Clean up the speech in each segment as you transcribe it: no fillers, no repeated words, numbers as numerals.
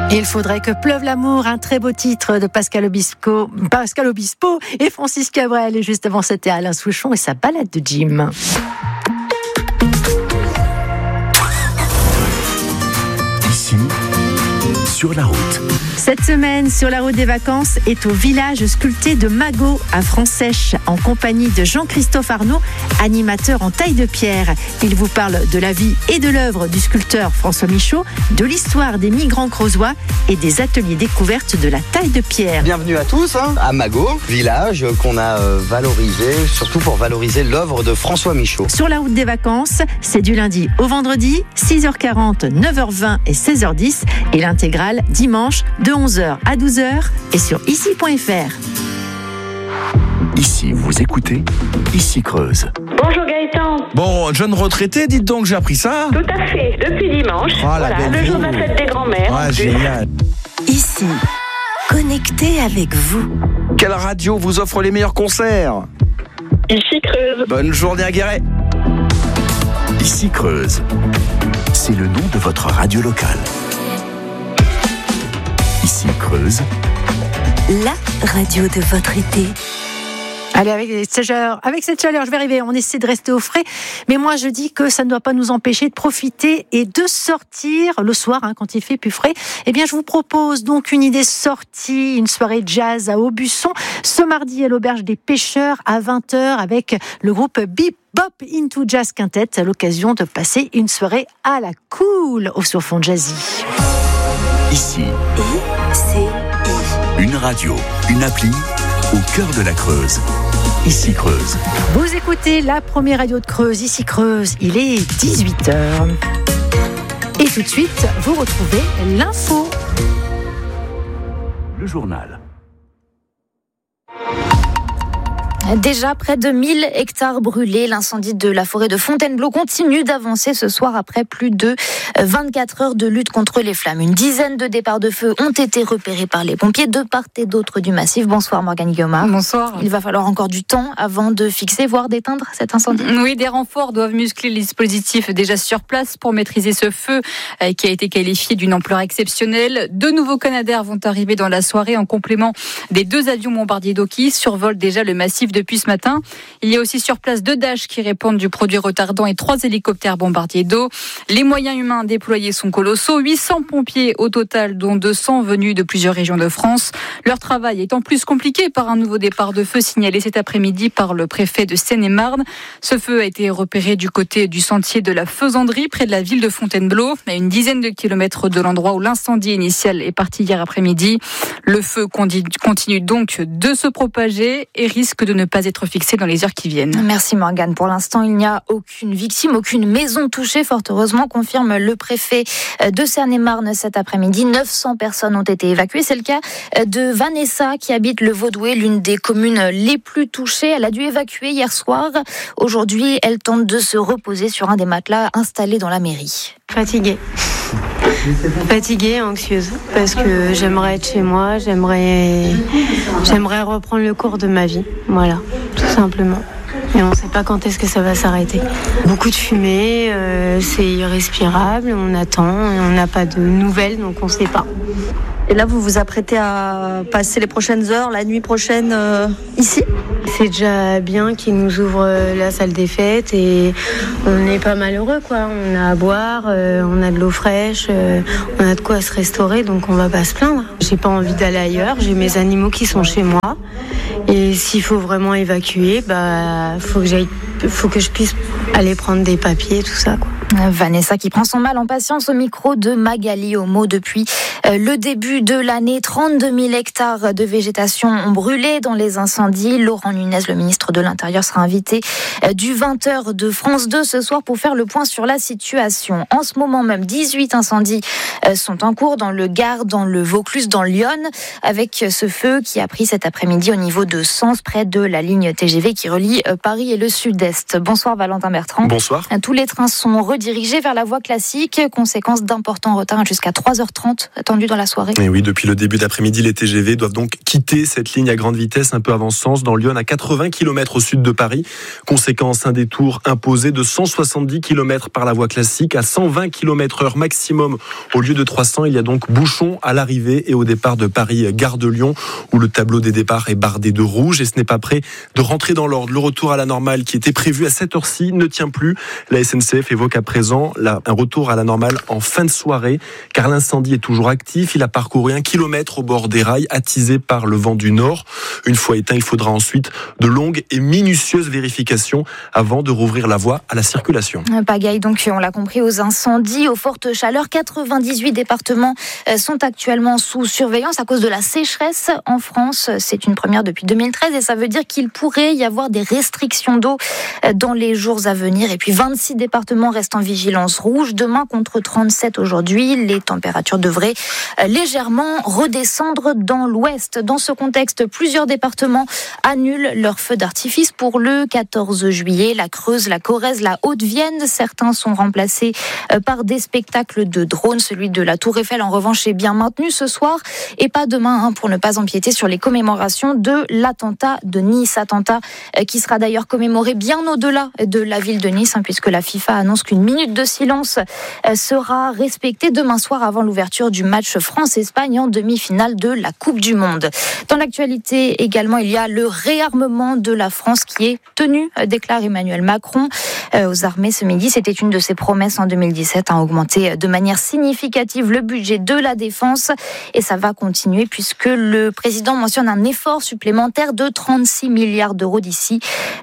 Il faudrait que pleuve l'amour, un très beau titre de Pascal Obispo et Francis Cabrel. Et juste avant, c'était Alain Souchon et sa balade de Jim. Ici, sur la route. Cette semaine, sur la route des vacances, est au village sculpté de Magot à Fransèche, en compagnie de Jean-Christophe Arnaud, animateur en taille de pierre. Il vous parle de la vie et de l'œuvre du sculpteur François Michaud, de l'histoire des migrants creusois et des ateliers découvertes de la taille de pierre. Bienvenue à tous à Magot, village qu'on a valorisé, surtout pour valoriser l'œuvre de François Michaud. Sur la route des vacances, c'est du lundi au vendredi, 6h40, 9h20 et 16h10, et l'intégrale dimanche de 11h à 12h et sur ici.fr. Ici, vous écoutez Ici Creuse. Bonjour Gaëtan. Bon, jeune retraité, dites donc, j'ai appris ça. Tout à fait, depuis dimanche. Le jour de la fête des grands-mères. Ah, génial. Ici, connecté avec vous. Quelle radio vous offre les meilleurs concerts? Ici Creuse. Bonne journée à Guéret. Ici Creuse. C'est le nom de votre radio locale. Ici Creuse. La radio de votre été. Allez, avec cette chaleur, je vais arriver. On essaie de rester au frais. Mais moi, je dis que ça ne doit pas nous empêcher de profiter et de sortir le soir, quand il fait plus frais. Eh bien, je vous propose donc une idée sortie, une soirée jazz à Aubusson, ce mardi à l'Auberge des Pêcheurs à 20h avec le groupe Bebop Into Jazz Quintet, à l'occasion de passer une soirée à la cool sur fond jazzy. Ici. Une radio, une appli au cœur de la Creuse. Ici Creuse. Vous écoutez la première radio de Creuse, Ici Creuse. Il est 18h. Et tout de suite, vous retrouvez l'info. Le journal. Déjà près de 1000 hectares brûlés. L'incendie de la forêt de Fontainebleau continue d'avancer ce soir après plus de 24 heures de lutte contre les flammes. Une dizaine de départs de feu ont été repérés par les pompiers de part et d'autre du massif. Bonsoir Morgane Guillaumard. Bonsoir. Il va falloir encore du temps avant de fixer, voire d'éteindre cet incendie. Oui, des renforts doivent muscler les dispositifs déjà sur place pour maîtriser ce feu qui a été qualifié d'une ampleur exceptionnelle. 2 nouveaux Canadair vont arriver dans la soirée en complément des 2 avions bombardiers d'eau qui survolent déjà le massif depuis ce matin. Il y a aussi sur place 2 Dash qui répandent du produit retardant et 3 hélicoptères bombardiers d'eau. Les moyens humains déployés sont colossaux. 800 pompiers au total, dont 200 venus de plusieurs régions de France. Leur travail est en plus compliqué par un nouveau départ de feu signalé cet après-midi par le préfet de Seine-et-Marne. Ce feu a été repéré du côté du sentier de la Faisanderie, près de la ville de Fontainebleau, à une dizaine de kilomètres de l'endroit où l'incendie initial est parti hier après-midi. Le feu continue donc de se propager et risque de ne pas être fixé dans les heures qui viennent. Merci Morgane. Pour l'instant, il n'y a aucune victime, aucune maison touchée. Fort heureusement, confirme le préfet de Seine-et-Marne cet après-midi. 900 personnes ont été évacuées. C'est le cas de Vanessa qui habite le Vaudoué, l'une des communes les plus touchées. Elle a dû évacuer hier soir. Aujourd'hui, elle tente de se reposer sur un des matelas installés dans la mairie. Fatiguée, anxieuse, parce que j'aimerais être chez moi, j'aimerais reprendre le cours de ma vie, voilà, tout simplement. Et on ne sait pas quand est-ce que ça va s'arrêter. Beaucoup de fumée, c'est irrespirable, on attend, on n'a pas de nouvelles, donc on ne sait pas. Et là, vous vous apprêtez à passer les prochaines heures, la nuit prochaine, ici ? C'est déjà bien qu'ils nous ouvrent la salle des fêtes et on est pas malheureux, quoi. On a à boire, on a de l'eau fraîche, on a de quoi se restaurer, donc on va pas se plaindre. J'ai pas envie d'aller ailleurs, j'ai mes animaux qui sont chez moi. Et s'il faut vraiment évacuer, faut que je puisse aller prendre des papiers, tout ça, quoi. Vanessa qui prend son mal en patience au micro de Magali Homo. Depuis le début de l'année, 32 000 hectares de végétation ont brûlé dans les incendies. Laurent Nunez, le ministre de l'Intérieur, sera invité du 20h de France 2 ce soir pour faire le point sur la situation. En ce moment même, 18 incendies sont en cours dans le Gard, dans le Vaucluse, dans Lyon, avec ce feu qui a pris cet après-midi au niveau de Sens, près de la ligne TGV qui relie Paris et le Sud-Est. Bonsoir Valentin Bertrand. Bonsoir. Tous les trains sont redirigés vers la voie classique, conséquence d'importants retards jusqu'à 3h30 attendus dans la soirée. Et oui, depuis le début d'après-midi, les TGV doivent donc quitter cette ligne à grande vitesse un peu avant Sens, dans Lyon, à 80 km au sud de Paris. Conséquence, un détour imposé de 170 km par la voie classique à 120 km/h maximum au lieu de 300. Il y a donc bouchon à l'arrivée et au départ de Paris-Gare de Lyon, où le tableau des départs est bardé de rouge et ce n'est pas prêt de rentrer dans l'ordre. Le retour à la normale qui était prévu à cette heure-ci ne tient plus. La SNCF évoque à présent un retour à la normale en fin de soirée, car l'incendie est toujours actif. Il a parcouru 1 kilomètre au bord des rails, attisé par le vent du nord. Une fois éteint, il faudra ensuite de longues et minutieuses vérifications avant de rouvrir la voie à la circulation. Pagaille, donc, on l'a compris, aux incendies, aux fortes chaleurs. 98 départements sont actuellement sous surveillance à cause de la sécheresse en France. C'est une première depuis 2013 et ça veut dire qu'il pourrait y avoir des restrictions d'eau dans les jours à venir. Et puis 26 départements restent en vigilance rouge. Demain contre 37 aujourd'hui. Les températures devraient légèrement redescendre dans l'ouest. Dans ce contexte, plusieurs départements annulent leurs feux d'artifice pour le 14 juillet. La Creuse, la Corrèze, la Haute-Vienne. Certains sont remplacés par des spectacles de drones. Celui de la Tour Eiffel, en revanche, est bien maintenu ce soir et pas demain, pour ne pas empiéter sur les commémorations de l'attentat de Nice. Attentat qui sera d'ailleurs commémoré bien au-delà de la ville de Nice, puisque la FIFA annonce qu'une minute de silence sera respectée demain soir avant l'ouverture du match France-Espagne en demi-finale de la Coupe du Monde. Dans l'actualité également, il y a le réarmement de la France qui est tenu, déclare Emmanuel Macron aux armées ce midi. C'était une de ses promesses en 2017, augmenter de manière significative le budget de la défense et ça va continuer puisque le président mentionne un effort supplémentaire de 36 milliards d'euros d'ici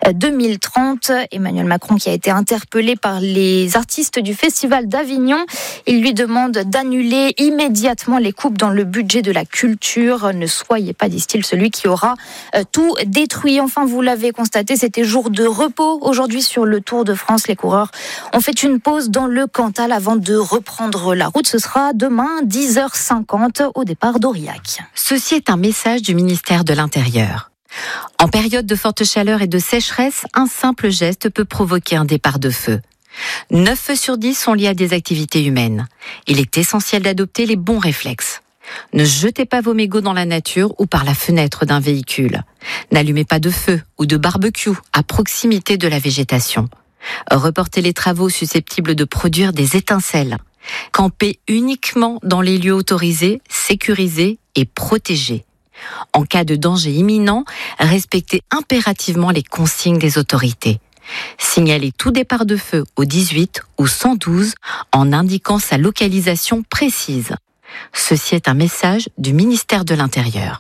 2030. Emmanuel Macron qui a été interpellé par les artistes du Festival d'Avignon. Il lui demande d'annuler immédiatement les coupes dans le budget de la culture. Ne soyez pas, disent-ils, celui qui aura tout détruit. Enfin, vous l'avez constaté, c'était jour de repos aujourd'hui sur le Tour de France. Les coureurs ont fait une pause dans le Cantal avant de reprendre la route. Ce sera demain 10h50 au départ d'Aurillac. Ceci est un message du ministère de l'Intérieur. En période de forte chaleur et de sécheresse, un simple geste peut provoquer un départ de feu. 9 feux sur 10 sont liés à des activités humaines. Il est essentiel d'adopter les bons réflexes. Ne jetez pas vos mégots dans la nature ou par la fenêtre d'un véhicule. N'allumez pas de feu ou de barbecue à proximité de la végétation. Reportez les travaux susceptibles de produire des étincelles. Campez uniquement dans les lieux autorisés, sécurisés et protégés. En cas de danger imminent, respectez impérativement les consignes des autorités. Signalez tout départ de feu au 18 ou 112 en indiquant sa localisation précise. Ceci est un message du ministère de l'Intérieur.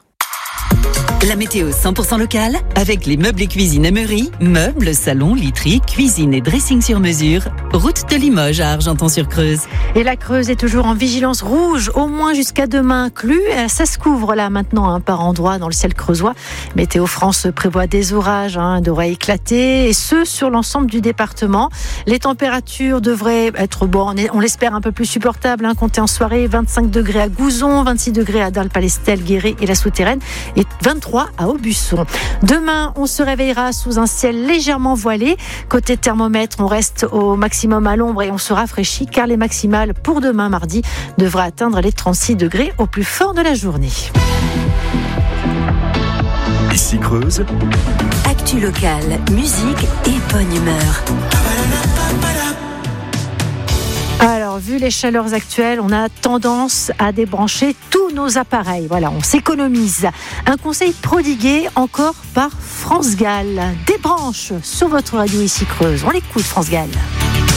La météo 100% locale avec les meubles et cuisine Emery, meubles, salons, literie, cuisine et dressing sur mesure. Route de Limoges à Argenton-sur-Creuse. Et la Creuse est toujours en vigilance rouge, au moins jusqu'à demain inclus. Ça se couvre là maintenant par endroits dans le ciel creusois. Météo France prévoit des orages, devraient éclater, et ce sur l'ensemble du département. Les températures devraient être, on l'espère, un peu plus supportables. Comptez en soirée 25 degrés à Gouzon, 26 degrés à Dale-Palestel, Guéret et la Souterraine, et 23 à Aubusson. Demain, on se réveillera sous un ciel légèrement voilé. Côté thermomètre, on reste au maximum à l'ombre et on se rafraîchit car les maximales pour demain mardi devraient atteindre les 36 degrés au plus fort de la journée. Ici Creuse. Actu locale, musique et bonne humeur. Alors, vu les chaleurs actuelles, on a tendance à débrancher tous nos appareils. Voilà, on s'économise. Un conseil prodigué encore par France Gall. Débranche sur votre radio Ici Creuse. On l'écoute, France Gall.